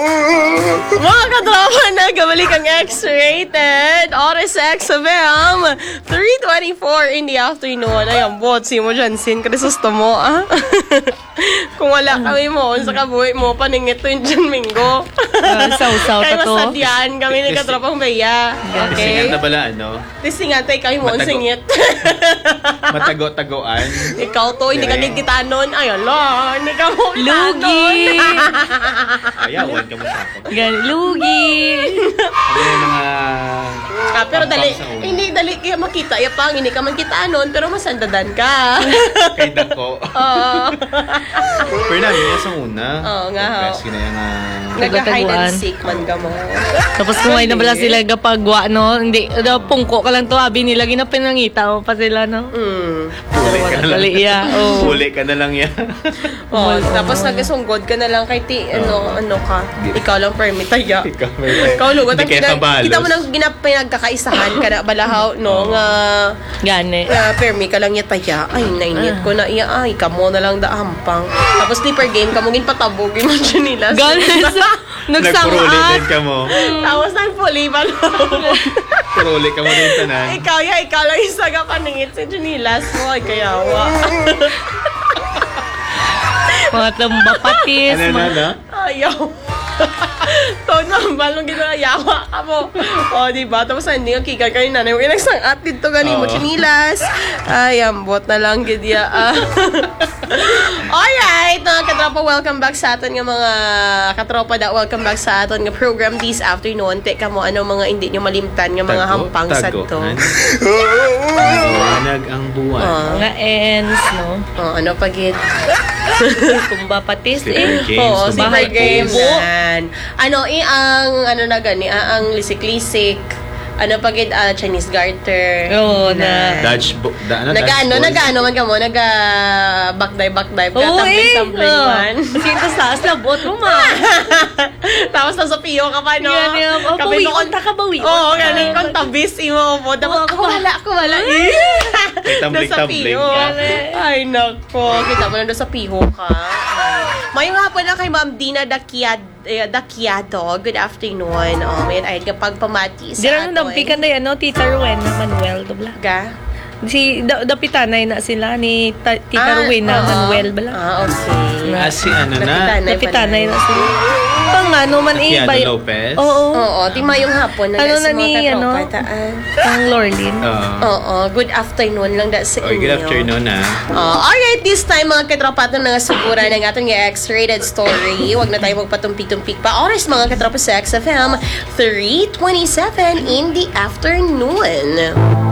Mga kadrama na, gabalik ang X-rated. Oras sa XFM, 3:24 in the afternoon. Ayan, botsi mo dyan, sin Crisosto mo, ah. Kung wala kami mo, sa kabuhi mo, paningit to yung dyan, Mingo. Sausaw Kaya pa to. masadyan, kami ni katrapang Baya. Okay? Singat na bala, ano? Tisingan tayo kayo mo, singit. Matago-tagoan. Ikaw to, hindi ka nagkitanon. Ay, ala, hindi ka mo Lugi! Ayawan ka mo sa ako. Lugi! Ano yung mga... Pero dali, pampang sa ulo? hindi dali kaya makita. Yapang, hindi ka man kitanon, pero masandadan ka. Kay Dako. Oo. Pero namin niya sa una. Oo nga, ho. Kasi na yung... Nag-hide and seek man ka mo. Tapos kumain na pala sila gapagwa, no? Hindi, pungko ka lang to, abi nila, ginapinangita mo pa sila, no? Huli ka na lang. Dali, yeah. Oh. Huli ka na lang yan. Oh, tapos nagsunggod ka na lang kay ano ka. Ikaw lang permitaya. Ikaw lugot Hindi kaya kabalos. kita mo nang pinagkakaisahan ka na balahaw no nga Gani. permi ka lang yataya. Ay nainit ko na iya ay kamo na lang daampang. Tapos sleeper game ka mo gin patabogin mo dyan nila. Gani. Nagpuruli din Nagsangat. ka mo. Tapos nagpuli ba Puruli ka mo din tanan. ikaw lang isa ka paningit sa Janilas mo. Ay kayawa. Mga tamba patis. Ano na, no? Ayaw. Tono, balong gina yawa ka mo. O, diba? Tapos hindi nga kikay kayo nanay. Huwag nagsangat dito gani mo, Oo. chinilas. Ay, ambot na lang, gidya. Alright, mga katropa, welcome back sa aton nga mga katropa da. Welcome back sa aton nga program this afternoon. Teka mo, ano mga hindi nyo malimtan nga mga hampang sa to. Liwanag ang buwan. Mga ends, no? Oh, ano pagit? Tumba patis, Sleeper eh. games. Oo, Tumba super patis. games yan. Ano, ang na gani, ang lisik-lisik. Ano pagid Chinese garter. Oo, na. Nag-ano man ka mo, backdive ka, tumbling-tumbling man. Kasi ito sa labot mo, ma. Tapos sa piyo ka pa, no? Yan, bawi unta ka, bawi. Oo, ganun kung tabis mo mo. Dapat ako wala. Nasa tumbling-tumbling piyo. ka. Ay, nako. Kita mo na doon sa piho ka. Mayong hapon na kay Ma'am Dina Daquiado. Good afternoon. May ayun kapag pamati sa Di rin dampikan na yan, no? Tita Rowena Manuel, dobla. Ga? Si dapitanay na sila ni Tita Rowena Manuel, bala. Okay. Si ano na? Dapitanay na sila. Pang ano man Daquiado iba. Lopez? Oo, timayong hapon na Ano sa na ni, mga ano? katropataan. Pang Lorlin. Oo, good afternoon lang da sa inyo. Oy, good afternoon, ha? Alright, this time mga katropa na nga sugura ng ating X-rated story. Huwag na tayo magpatumpik-tumpik pa. Oras mga katropa sa XFM, 3:27 in the afternoon.